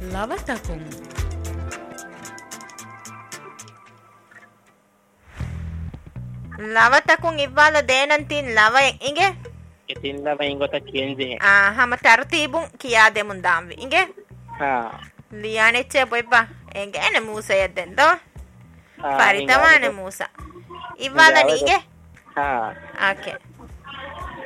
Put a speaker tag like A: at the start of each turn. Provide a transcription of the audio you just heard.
A: లవతకుం
B: ලවතකුන් ඉව්වාල දේනන්තින් ලවයෙන් ඉගේ
C: ඉතින් ලවයෙන් ගොත කියන්නේ
B: හම තර්තීබුන් කියා දෙමුන් දාම්වි ඉගේ ලියානෙච්චේ බොයිබා එගේන ಮೂಸೆಯದ್ದೆಂದೋ ಪರಿತವಾನೆ ಮೂಸ ಇವ್ವಾಲ ನೀಗೆ ಓಕೆ